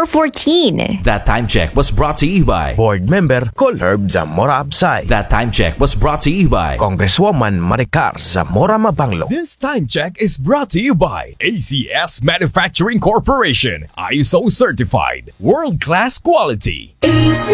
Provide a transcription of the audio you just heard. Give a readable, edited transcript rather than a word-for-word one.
414. That time check was brought to you by Board Member Colherb Zamora Absay. That time check was brought to you by Congresswoman Maricar Zamora Mabanglo. This time check is brought to you by ACS Manufacturing Corporation. ISO certified. World-class quality. ACS.